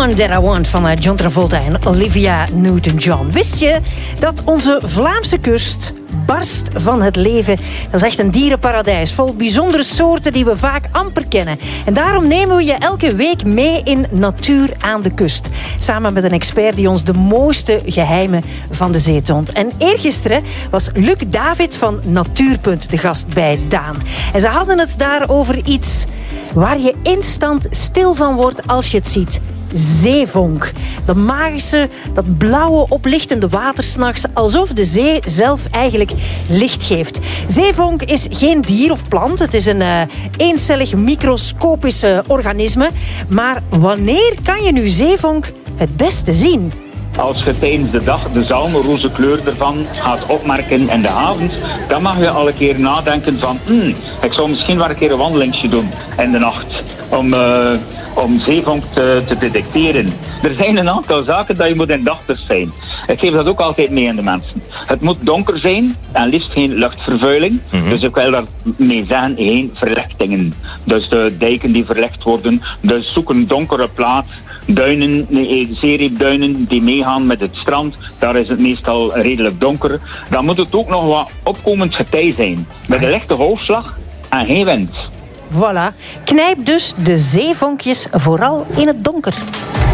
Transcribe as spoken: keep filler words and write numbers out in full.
Woman That I Want van John Travolta en Olivia Newton-John. Wist je dat onze Vlaamse kust barst van het leven? Dat is echt een dierenparadijs vol bijzondere soorten die we vaak amper kennen. En daarom nemen we je elke week mee in Natuur aan de Kust. Samen met een expert die ons de mooiste geheimen van de zee toont. En eergisteren was Luc David van Natuurpunt de gast bij Daan. En ze hadden het daar over iets waar je instant stil van wordt als je het ziet. Zeevonk. Dat magische, dat blauwe oplichtende water 's nachts, alsof de zee zelf eigenlijk licht geeft. Zeevonk is geen dier of plant. Het is een uh, eencellig microscopisch uh, organisme. Maar wanneer kan je nu zeevonk het beste zien? Als je tijdens de dag de zalmroze kleur ervan gaat opmerken in de avond, dan mag je al een keer nadenken van hmm, ik zou misschien wel een keer een wandelingetje doen in de nacht om, uh, om zeevonk te, te detecteren. Er zijn een aantal zaken dat je moet indachtig zijn. Ik geef dat ook altijd mee aan de mensen. Het moet donker zijn en liefst geen luchtvervuiling. Mm-hmm. Dus ik wil daarmee zeggen geen verlichtingen. Dus de dijken die verlicht worden, dus zoek een donkere plaats. Duinen, zeereepduinen die meegaan met het strand, daar is het meestal redelijk donker. Dan moet het ook nog wat opkomend getij zijn. Met een lichte golfslag en geen wind. Voilà. Knijp dus de zeevonkjes vooral in het donker.